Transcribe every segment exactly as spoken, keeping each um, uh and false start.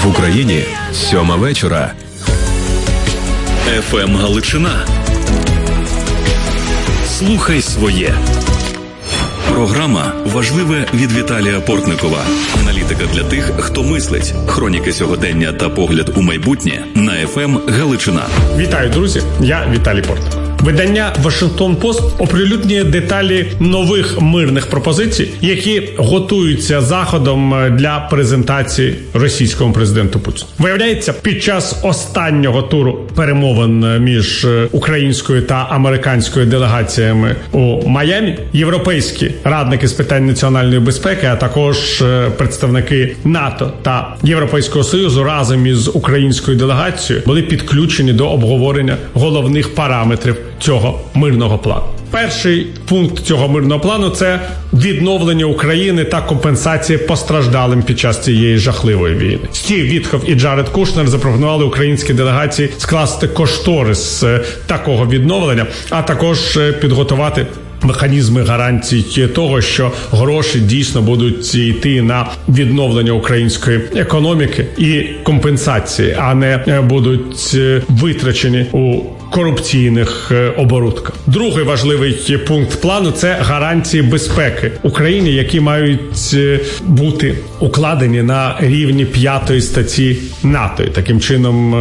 В Україні сьома вечора. еф ем Галичина. Слухай своє. Програма «Важливе» від Віталія Портникова. Аналітика для тих, хто мислить. Хроніки сьогодення та погляд у майбутнє на еф ем Галичина. Вітаю, друзі. Я Віталій Портников. Видання «Вашингтон-Пост» оприлюднює деталі нових мирних пропозицій, які готуються Заходом для презентації російському президенту Путіну. Виявляється, під час останнього туру перемовин між українською та американською делегаціями у Майамі європейські радники з питань національної безпеки, а також представники НАТО та Європейського Союзу разом із українською делегацією були підключені до обговорення головних параметрів цього мирного плану. Перший пункт цього мирного плану – це відновлення України та компенсація постраждалим під час цієї жахливої війни. Стів Вітков і Джаред Кушнер запропонували українській делегації скласти кошторис такого відновлення, а також підготувати механізми гарантій того, що гроші дійсно будуть йти на відновлення української економіки і компенсації, а не будуть витрачені у корупційних оборудках. Другий важливий пункт плану – це гарантії безпеки Україні, які мають бути укладені на рівні п'ятої статті НАТО. І таким чином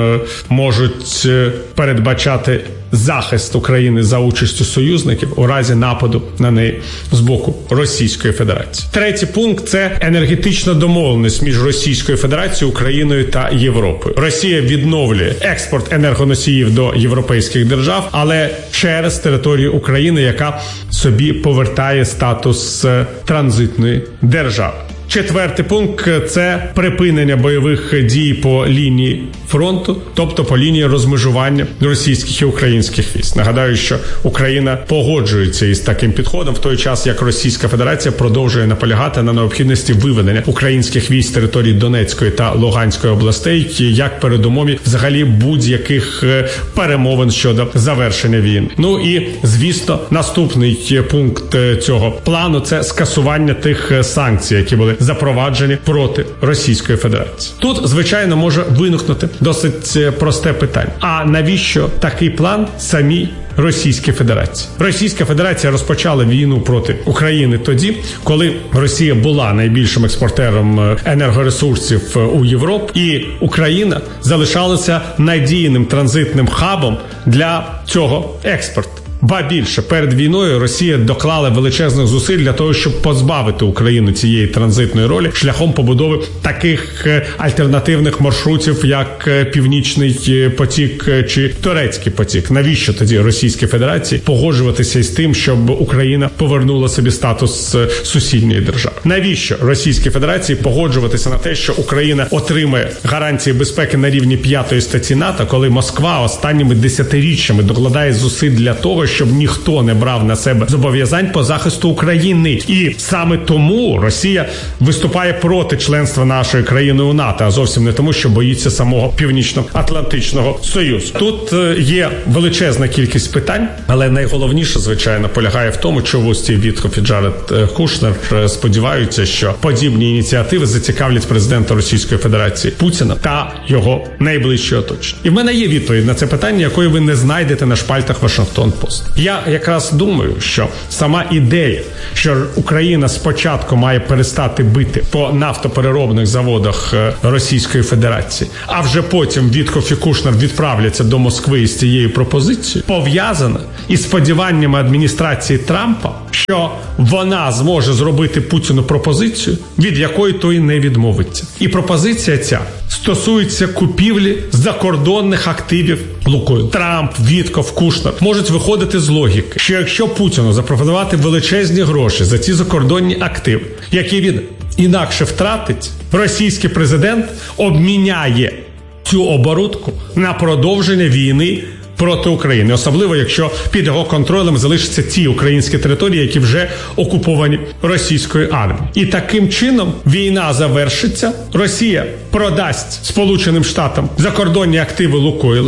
можуть передбачати захист України за участю союзників у разі нападу на неї з боку Російської Федерації. Третій пункт – це енергетична домовленість між Російською Федерацією, Україною та Європою. Росія відновлює експорт енергоносіїв до європейських держав, але через територію України, яка собі повертає статус транзитної держави. Четвертий пункт – це припинення бойових дій по лінії фронту, тобто по лінії розмежування російських і українських військ. Нагадаю, що Україна погоджується із таким підходом, в той час як Російська Федерація продовжує наполягати на необхідності виведення українських військ з території Донецької та Луганської областей як передумові взагалі будь-яких перемовин щодо завершення війни. Ну і, звісно, наступний пункт цього плану – це скасування тих санкцій, які були запроваджені проти Російської Федерації. Тут, звичайно, може виникнути досить просте питання. А навіщо такий план самій Російській Федерації? Російська Федерація розпочала війну проти України тоді, коли Росія була найбільшим експортером енергоресурсів у Європі, і Україна залишалася надійним транзитним хабом для цього експорту. Ба більше, перед війною Росія доклала величезних зусиль для того, щоб позбавити Україну цієї транзитної ролі шляхом побудови таких альтернативних маршрутів, як Північний потік чи Турецький потік. Навіщо тоді Російській Федерації погоджуватися із тим, щоб Україна повернула собі статус сусідньої держави? Навіщо Російській Федерації погоджуватися на те, що Україна отримає гарантії безпеки на рівні п'ятої статті НАТО, коли Москва останніми десятиріччями докладає зусиль для того, щоб ніхто не брав на себе зобов'язань по захисту України. І саме тому Росія виступає проти членства нашої країни у НАТО, а зовсім не тому, що боїться самого Північно-Атлантичного Союзу. Тут є величезна кількість питань, але найголовніше, звичайно, полягає в тому, чому Стів Вітков і Джаред Кушнер сподіваються, що подібні ініціативи зацікавлять президента Російської Федерації Путіна та його найближче оточення. І в мене є відповідь на це питання, якої ви не знайдете на шпальтах Вашингтон-Пост. Я якраз думаю, що сама ідея, що Україна спочатку має перестати бити по нафтопереробних заводах Російської Федерації, а вже потім Вітков і Кушнер відправляться до Москви із цією пропозицією, пов'язана із сподіваннями адміністрації Трампа, що вона зможе зробити Путіну пропозицію, від якої той не відмовиться. І пропозиція ця стосується купівлі закордонних активів Лукойл. Трамп, Вітков, Кушнер можуть виходити з логіки, що якщо Путіну запропонувати величезні гроші за ці закордонні активи, які він інакше втратить, російський президент обміняє цю оборудку на продовження війни проти України, особливо якщо під його контролем залишаться ті українські території, які вже окуповані російською армією. І таким чином війна завершиться, Росія продасть Сполученим Штатам закордонні активи Лукойла,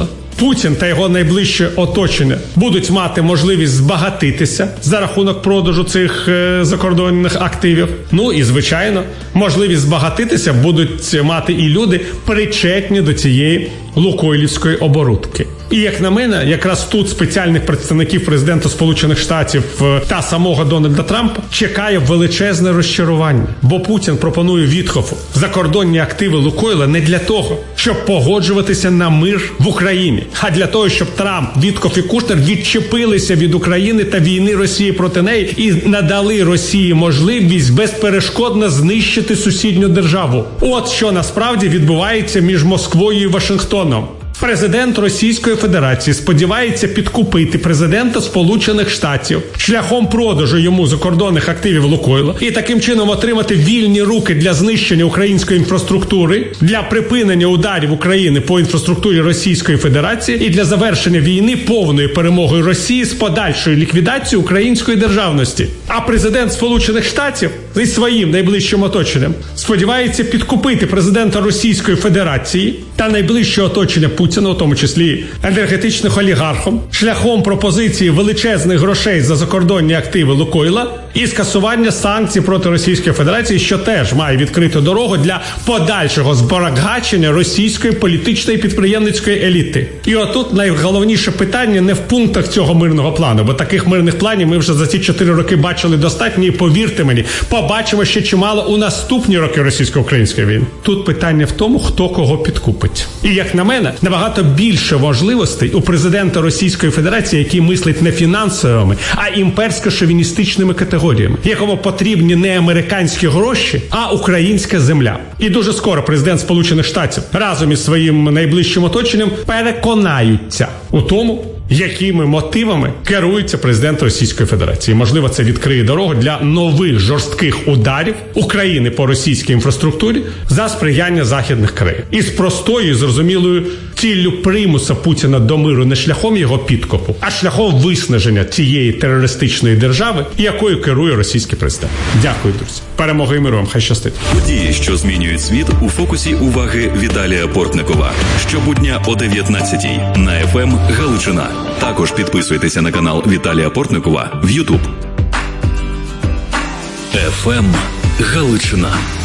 Путін та його найближче оточення будуть мати можливість збагатитися за рахунок продажу цих е, закордонних активів. Ну і, звичайно, можливість збагатитися будуть мати і люди, причетні до цієї лукойлівської оборудки. І, як на мене, якраз тут спеціальних представників президента Сполучених Штатів та самого Дональда Трампа чекає величезне розчарування. Бо Путін пропонує Вітхофу закордонні активи Лукойла не для того, щоб погоджуватися на мир в Україні, а для того, щоб Трамп, Віткоф і Кушнер відчепилися від України та війни Росії проти неї і надали Росії можливість безперешкодно знищити сусідню державу. От що насправді відбувається між Москвою і Вашингтоном. Президент Російської Федерації сподівається підкупити президента Сполучених Штатів шляхом продажу йому закордонних активів Лукойла і таким чином отримати вільні руки для знищення української інфраструктури, для припинення ударів України по інфраструктурі Російської Федерації і для завершення війни повною перемогою Росії з подальшою ліквідацією української державності. А президент Сполучених Штатів зі своїм найближчим оточенням сподівається підкупити президента Російської Федерації та найближче оточення Путіна, у тому числі енергетичних олігархів, шляхом пропозиції величезних грошей за закордонні активи Лукойла і скасування санкцій проти Російської Федерації, що теж має відкрити дорогу для подальшого збагачення російської політичної підприємницької еліти. І отут найголовніше питання не в пунктах цього мирного плану, бо таких мирних планів ми вже за ці чотири роки бачили достатньо, і повірте мені, побачимо ще чимало у наступні роки російсько-української війни. Тут питання в тому, хто кого підкупить. І, як на мене, набагато більше можливостей у президента Російської Федерації, який мислить не фінансовими, а імперсько-шовіністичними категоріями, якому потрібні не американські гроші, а українська земля. І дуже скоро президент Сполучених Штатів разом із своїм найближчим оточенням переконаються у тому, якими мотивами керується президент Російської Федерації. Можливо, це відкриє дорогу для нових жорстких ударів України по російській інфраструктурі за сприяння західних країн. І з простою і зрозумілою ціллю примуса Путіна до миру не шляхом його підкопу, а шляхом виснаження цієї терористичної держави, якою керує російський президент. Дякую, друзі. Перемоги і миру вам. Хай щастить. Події, що змінюють світ, у фокусі уваги Віталія Портникова. Щобудня о дев'ятнадцятій на еф ем Галичина. Також підписуйтеся на канал Віталія Портникова в Ютуб. еф ем Галичина.